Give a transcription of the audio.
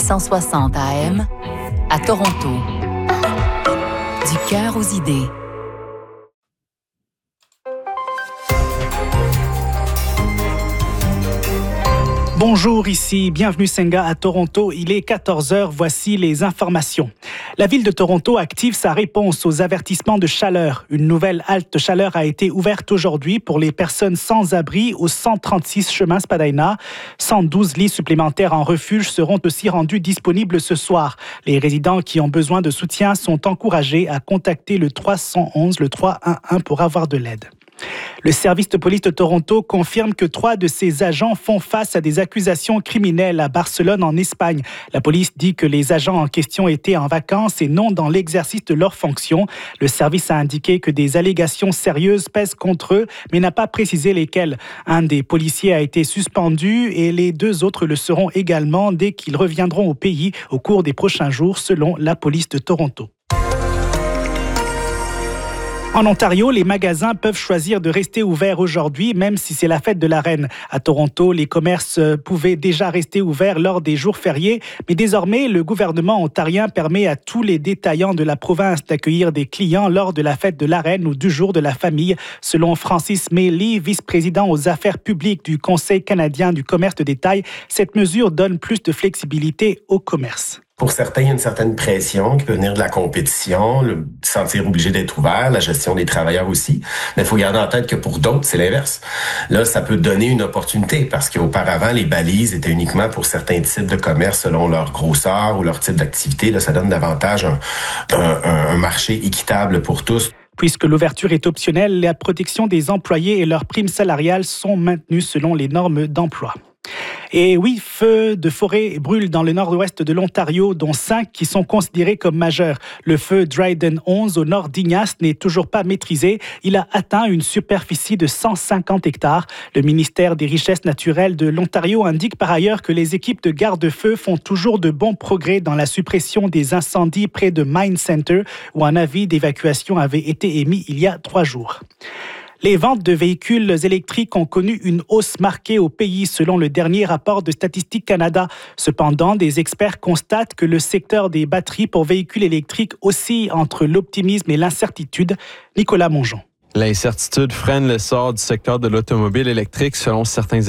860 AM à Toronto. Du cœur aux idées. Bonjour, ici Bienvenue Senga à Toronto. Il est 14h, voici les informations. La ville de Toronto active sa réponse aux avertissements de chaleur. Une nouvelle halte chaleur a été ouverte aujourd'hui pour les personnes sans abri au 136 chemin Spadina. 112 lits supplémentaires en refuge seront aussi rendus disponibles ce soir. Les résidents qui ont besoin de soutien sont encouragés à contacter le 311, le 311 pour avoir de l'aide. Le service de police de Toronto confirme que 3 de ses agents font face à des accusations criminelles à Barcelone, en Espagne. La police dit que les agents en question étaient en vacances et non dans l'exercice de leurs fonctions. Le service a indiqué que des allégations sérieuses pèsent contre eux, mais n'a pas précisé lesquelles. Un des policiers a été suspendu et les 2 autres le seront également dès qu'ils reviendront au pays au cours des prochains jours, selon la police de Toronto. En Ontario, les magasins peuvent choisir de rester ouverts aujourd'hui, même si c'est la fête de la Reine. À Toronto, les commerces pouvaient déjà rester ouverts lors des jours fériés, mais désormais, le gouvernement ontarien permet à tous les détaillants de la province d'accueillir des clients lors de la fête de la Reine ou du jour de la famille. Selon Francis Mailey, vice-président aux affaires publiques du Conseil canadien du commerce de détail, cette mesure donne plus de flexibilité au commerce. Pour certains, il y a une certaine pression qui peut venir de la compétition, le sentir obligé d'être ouvert, la gestion des travailleurs aussi. Mais il faut garder en tête que pour d'autres, c'est l'inverse. Là, ça peut donner une opportunité parce qu'auparavant, les balises étaient uniquement pour certains types de commerces selon leur grosseur ou leur type d'activité. Là, ça donne davantage un marché équitable pour tous. Puisque l'ouverture est optionnelle, la protection des employés et leurs primes salariales sont maintenues selon les normes d'emploi. Et oui, feux de forêt brûlent dans le nord-ouest de l'Ontario, dont 5 qui sont considérés comme majeurs. Le feu Dryden 11 au nord d'Ignace n'est toujours pas maîtrisé. Il a atteint une superficie de 150 hectares. Le ministère des Richesses naturelles de l'Ontario indique par ailleurs que les équipes de garde-feu font toujours de bons progrès dans la suppression des incendies près de Mine Center, où un avis d'évacuation avait été émis il y a 3 jours. Les ventes de véhicules électriques ont connu une hausse marquée au pays selon le dernier rapport de Statistique Canada. Cependant, des experts constatent que le secteur des batteries pour véhicules électriques oscille entre l'optimisme et l'incertitude. Nicolas Mongeon. L'incertitude freine l'essor du secteur de l'automobile électrique selon certains